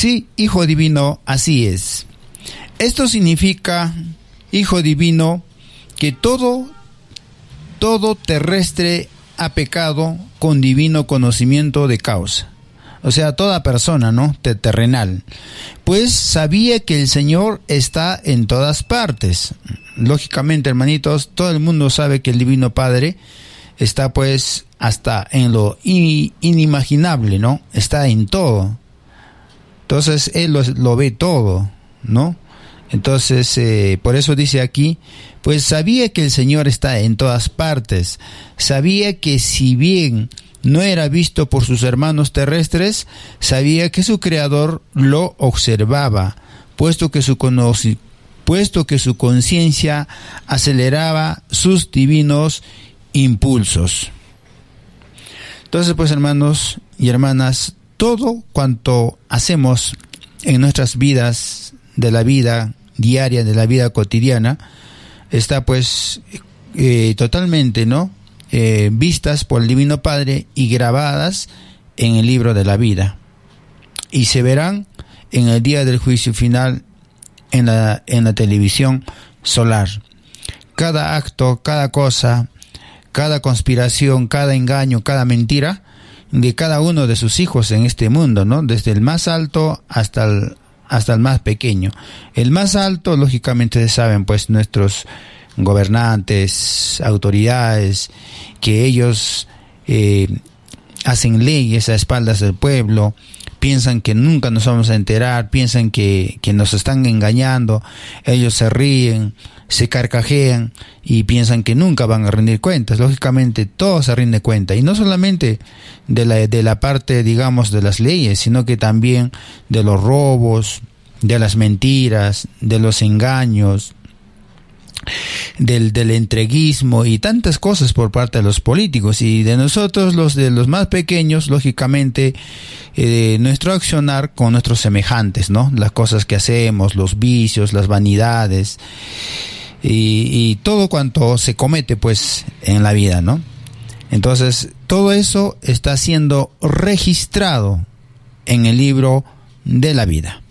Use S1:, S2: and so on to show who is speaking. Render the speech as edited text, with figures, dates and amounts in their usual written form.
S1: Sí, Hijo Divino, así es. Esto significa, Hijo Divino, que todo terrestre ha pecado con divino conocimiento de causa. O sea, toda persona, ¿no? Terrenal. Pues sabía que el Señor está en todas partes. Lógicamente, hermanitos, todo el mundo sabe que el Divino Padre está pues hasta en lo inimaginable, ¿no? Está en todo. Entonces, Él lo ve todo, ¿no? Entonces, por eso dice aquí, pues sabía que el Señor está en todas partes. Sabía que si bien no era visto por sus hermanos terrestres, sabía que su Creador lo observaba, puesto que su conciencia aceleraba sus divinos impulsos. Entonces, pues, hermanos y hermanas, todo cuanto hacemos en nuestras vidas, de la vida diaria, de la vida cotidiana, está pues totalmente, ¿no? Vistas por el Divino Padre y grabadas en el libro de la vida, y se verán en el día del juicio final en la televisión solar. Cada acto, cada cosa, cada conspiración, cada engaño, cada mentira de cada uno de sus hijos en este mundo, ¿no? Desde el más alto hasta el más pequeño. El más alto, lógicamente, saben pues nuestros gobernantes, autoridades, que ellos hacen leyes a espaldas del pueblo, piensan que nunca nos vamos a enterar, piensan que nos están engañando, ellos se ríen, se carcajean y piensan que nunca van a rendir cuentas. Lógicamente todo se rinde cuenta, y no solamente de la parte, digamos, de las leyes, sino que también de los robos, de las mentiras, de los engaños, del entreguismo y tantas cosas por parte de los políticos, y de nosotros los más pequeños, lógicamente nuestro accionar con nuestros semejantes, ¿no? Las cosas que hacemos, los vicios, las vanidades y todo cuanto se comete pues en la vida, ¿no? Entonces todo eso está siendo registrado en el libro de la vida.